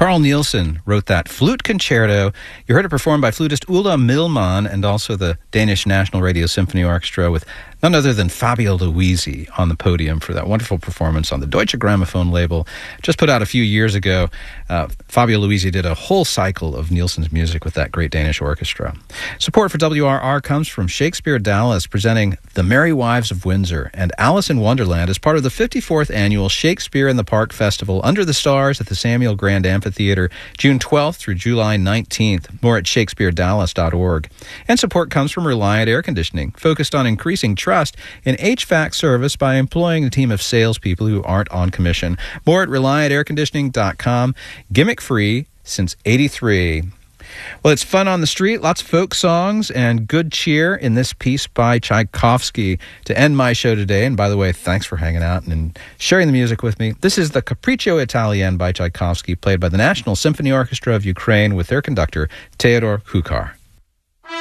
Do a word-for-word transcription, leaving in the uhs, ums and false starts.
Carl Nielsen wrote that flute concerto. You heard it performed by flutist Ulla Millman and also the Danish National Radio Symphony Orchestra with none other than Fabio Luisi on the podium for that wonderful performance on the Deutsche Grammophon label, just put out a few years ago. Uh, Fabio Luisi did a whole cycle of Nielsen's music with that great Danish orchestra. Support for W R R comes from Shakespeare Dallas, presenting The Merry Wives of Windsor and Alice in Wonderland as part of the fifty-fourth Annual Shakespeare in the Park Festival Under the Stars at the Samuel Grand Amphitheater, June twelfth through July nineteenth. More at shakespeare dallas dot org. And support comes from Reliant Air Conditioning, focused on increasing trust in H V A C service by employing a team of salespeople who aren't on commission. More at reliant air conditioning dot com. Gimmick-free since eighty-three. Well, it's fun on the street, lots of folk songs, and good cheer in this piece by Tchaikovsky to end my show today. And by the way, thanks for hanging out and sharing the music with me. This is the Capriccio Italien by Tchaikovsky, played by the National Symphony Orchestra of Ukraine with their conductor, Theodor Kukar.